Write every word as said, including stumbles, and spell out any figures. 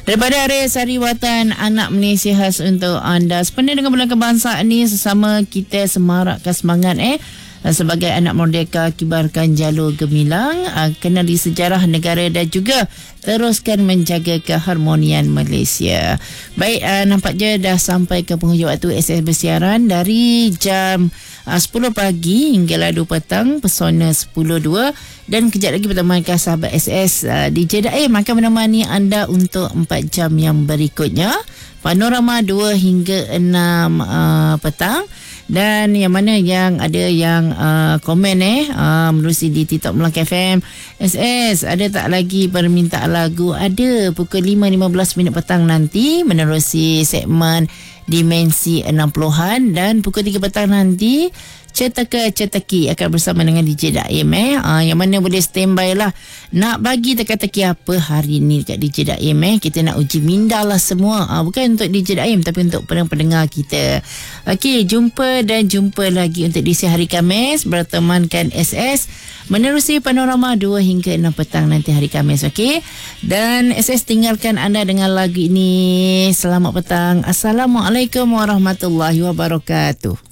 Daripada Area Sariwatan Anak Malaysia khas untuk anda. Sepenuhnya dengan bulan kebangsaan ni, sesama kita semarakkan semangat eh sebagai anak merdeka, kibarkan jalur gemilang, kenali sejarah negara dan juga teruskan menjaga keharmonian Malaysia. Baik, nampak je dah sampai ke penghujung waktu S S bersiaran dari jam sepuluh pagi hinggalah dua petang, Pesona sepuluh dua, dan kejap lagi pertemuankah sahabat S S uh, D J Daim akan menemani anda untuk empat jam yang berikutnya, Panorama dua hingga enam uh, petang. Dan yang mana yang ada yang uh, komen eh uh, menerusi di TikTok Melaka F M, S S ada tak lagi permintaan lagu? Ada, pukul lima lima belas minit petang nanti menerusi segmen Dimensi enam puluhan, dan pukul tiga petang nanti Cetaka-Cetaki akan bersama dengan D J Daim eh. Uh, yang mana boleh standby lah nak bagi teka-teki apa hari ni dekat D J Daim eh. Kita nak uji minda lah semua. Uh, bukan untuk D J Daim tapi untuk pendengar kita. Okey, jumpa dan jumpa lagi untuk edisi hari Khamis bertemankan S S menerusi Panorama dua hingga enam petang nanti hari Khamis. Okey. Dan S S tinggalkan anda dengan lagu ini. Selamat petang. Assalamualaikum warahmatullahi wabarakatuh.